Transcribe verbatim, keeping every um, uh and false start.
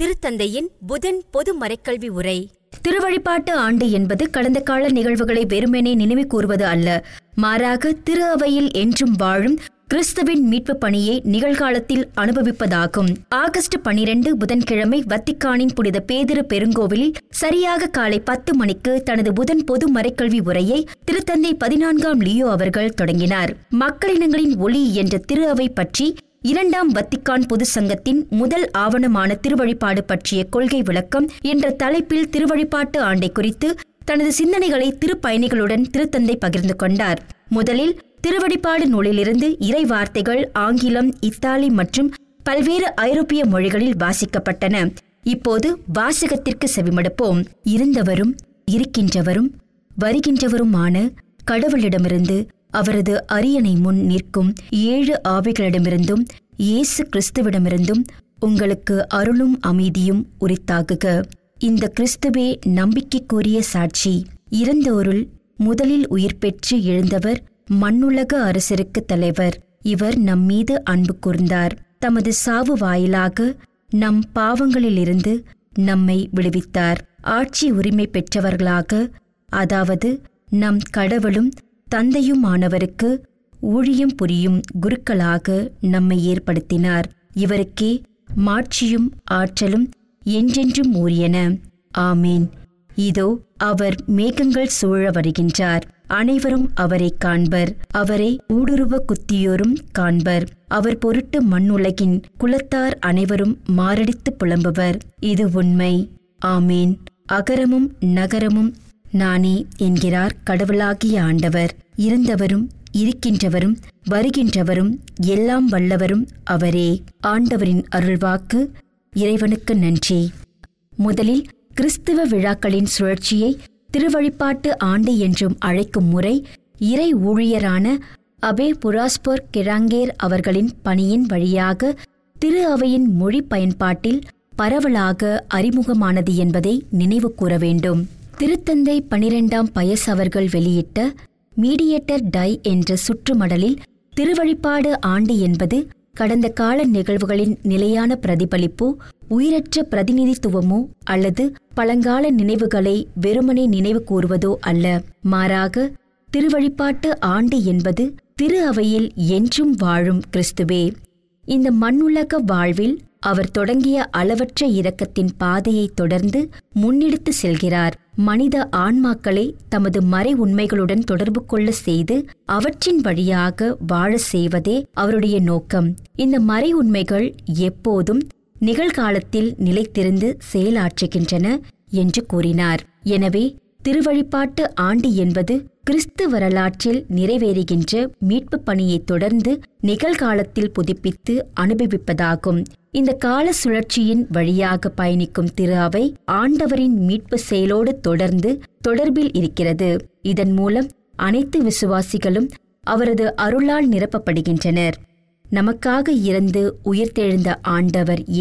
திருத்தந்தையின் புதன் பொது மறைக்கல்வி உரை. திருவழிபாட்டு ஆண்டு என்பது கடந்த கால நிகழ்வுகளை வெறுமனே நினைவு கூறுவது அல்ல, மாறாக திரு அவையில் என்றும் வாழும் கிறிஸ்துவின் மீட்பு பணியை நிகழ்காலத்தில் அனுபவிப்பதாகும். ஆகஸ்ட் பனிரெண்டு புதன்கிழமை வத்திக்கானின் புனித பேதுரு பெருங்கோவிலில் சரியாக காலை பத்து மணிக்கு தனது புதன் பொது மறைக்கல்வி உரையை திருத்தந்தை பதினான்காம் லியோ அவர்கள் தொடங்கினார். மக்களினங்களின் ஒளி என்ற திரு அவை பற்றி இரண்டாம் வத்திக்கான் பொது சங்கத்தின் முதல் ஆவணமான திருவழிபாடு பற்றிய கொள்கை விளக்கம் என்ற தலைப்பில் திருவழிபாட்டு ஆண்டை குறித்து தனது சிந்தனைகளை திருப்பயணிகளுடன் திருத்தந்தை பகிர்ந்து கொண்டார். முதலில் திருவழிபாடு நூலிலிருந்து இறை வார்த்தைகள் ஆங்கிலம், இத்தாலி மற்றும் பல்வேறு ஐரோப்பிய மொழிகளில் வாசிக்கப்பட்டன. இப்போது வாசகத்திற்கு செவிமடுப்போம். இருந்தவரும் இருக்கின்றவரும் வருகின்றவருமான கடவுளிடமிருந்து அவரது அரியணை முன் நிற்கும் ஏழு ஆவிகளிடமிருந்தும் இயேசு கிறிஸ்துவிடமிருந்தும் உங்களுக்கு அருளும் அமைதியும் உரித்தாகுக. இந்த கிறிஸ்துவே நம்பிக்கைக்குரிய சாட்சி. இறந்தோருள் முதலில் உயிர் பெற்று எழுந்தவர், மண்ணுலக அரசருக்கு தலைவர். இவர் நம்மீது அன்பு கூர்ந்தார். தமது சாவு வாயிலாக நம் பாவங்களிலிருந்து நம்மை விடுவித்தார். ஆட்சி உரிமை பெற்றவர்களாக, அதாவது நம் கடவுளும் தந்தையுமானவருக்கு ஊழியம் புரியும் குருக்களாக நம்மை ஏற்படுத்தினார். இவருக்கே மாட்சியும் ஆற்றலும் என்றென்றும் உரியன. ஆமீன். இதோ அவர் மேகங்கள் சூழ வருகின்றார். அனைவரும் அவரை காண்பர். அவரை ஊடுருவ குத்தியோரும் காண்பர். அவர் பொருட்டு மண்ணுலகின் குலத்தார் அனைவரும் மாரடித்து புலம்புவர். இது உண்மை. ஆமீன். அகரமும் நகரமும் நானே என்கிறார் கடவுளாகிய ஆண்டவர். இருந்தவரும் இருக்கின்றவரும் வருகின்றவரும் எல்லாம் வல்லவரும் அவரே. ஆண்டவரின் அருள்வாக்கு. இறைவனுக்கு நன்றி. முதலில் கிறிஸ்துவ விழாக்களின் சுழற்சியை திருவழிபாட்டு ஆண்டு என்றும் அழைக்கும் முறை இறை ஊழியரான அபே புராஸ்பர் கெராங்கேர் அவர்களின் பணியின் வழியாக திரு அவையின் மொழி பயன்பாட்டில் பரவலாக அறிமுகமானது என்பதை நினைவு கூற வேண்டும். திருத்தந்தை பனிரெண்டாம் பயஸ் அவர்கள் வெளியிட்ட மீடியேட்டர் டை என்ற சுற்றுமடலில் திருவழிபாடு ஆண்டு என்பது கடந்த கால நிகழ்வுகளின் நிலையான பிரதிபலிப்போ, உயிரற்ற பிரதிநிதித்துவமோ அல்லது பழங்கால நினைவுகளை வெறுமனே நினைவு கூறுவதோ அல்ல. மாறாக திருவழிபாட்டு ஆண்டு என்பது திரு அவையில் என்றும் வாழும் கிறிஸ்துவே. இந்த மண்ணுலக வாழ்வில் அவர் தொடங்கிய அளவற்ற இரக்கத்தின் பாதையை தொடர்ந்து முன்னெடுத்து செல்கிறார். மனித ஆன்மாக்களை தமது மறை உண்மைகளுடன் தொடர்பு கொள்ள செய்து அவற்றின் வழியாக வாழ செய்வதே அவருடைய நோக்கம். இந்த மறை உண்மைகள் எப்போதும் நிகழ்காலத்தில் நிலைத்திருந்து செயலாற்றுகின்றன என்று கூறினார். எனவே திருவழிபாட்டு ஆண்டு என்பது கிறிஸ்து வரலாற்றில் நிறைவேறுகின்ற மீட்பு பணியை தொடர்ந்து நிகழ்காலத்தில் புதுப்பித்து அனுபவிப்பதாகும். இந்த கால சுழற்சியின் வழியாக பயணிக்கும் திரு அவை ஆண்டவரின் மீட்பு செயலோடு தொடர்ந்து தொடர்பில் இருக்கிறது. இதன் மூலம் அனைத்து விசுவாசிகளும் அவரது அருளால் நிரப்பப்படுகின்றனர். நமக்காக இறந்து உயிர்த்தெழுந்த ஆண்டவர்